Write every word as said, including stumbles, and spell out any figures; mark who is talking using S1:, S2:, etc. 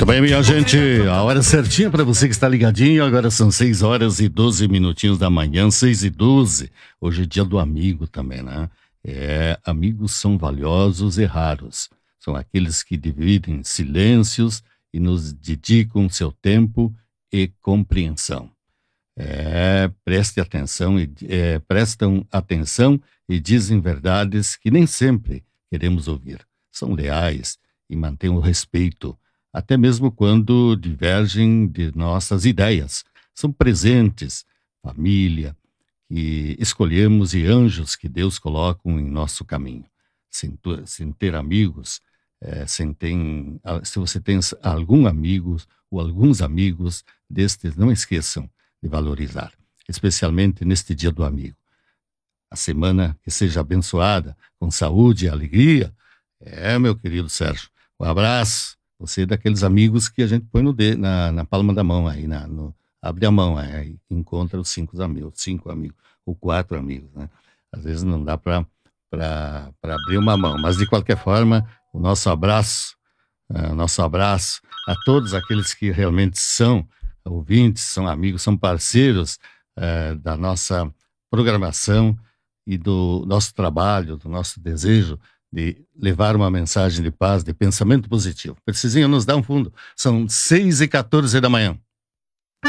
S1: Muito bem, minha gente, a hora certinha para você que está ligadinho. Agora são seis horas e doze minutinhos da manhã, seis e doze. Hoje é dia do amigo também, né? É, amigos são valiosos e raros. São aqueles que dividem silêncios e nos dedicam seu tempo e compreensão. É, preste atenção e, é, prestam atenção e dizem verdades que nem sempre queremos ouvir. São leais e mantêm o respeito, até mesmo quando divergem de nossas ideias. São presentes, família, que escolhemos e anjos que Deus coloca em nosso caminho. Sem, tu- sem ter amigos, eh, sem tem, ah, se você tem algum amigo ou alguns amigos destes, não esqueçam de valorizar, especialmente neste dia do amigo. A semana que seja abençoada, com saúde e alegria. É, meu querido Sérgio, um abraço. Você é daqueles amigos que a gente põe no de, na, na palma da mão aí, na, no, abre a mão aí, encontra os cinco amigos, cinco amigos, ou quatro amigos, né? Às vezes não dá para para abrir uma mão, mas de qualquer forma, o nosso abraço, ah, nosso abraço a todos aqueles que realmente são ouvintes, são amigos, são parceiros eh, da nossa programação e do nosso trabalho, do nosso desejo de levar uma mensagem de paz, de pensamento positivo. Precisinho nos dá um fundo. São seis e quatorze da manhã.